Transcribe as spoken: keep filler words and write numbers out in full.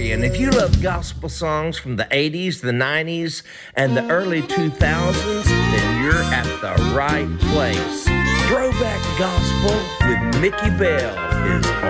country. And if you love gospel songs from the eighties, the nineties, and the early two thousands, then you're at the right place. Throwback Gospel with Mickey Bell is on.